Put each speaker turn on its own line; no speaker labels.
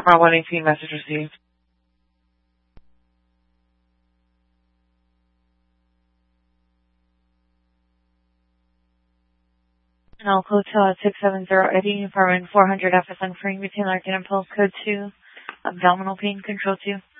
Tampa 118, message received.
Null Hotel at 670 Eddie, apartment 400 FSN Free, Retail Arcade, postcode 2, abdominal pain, control 2.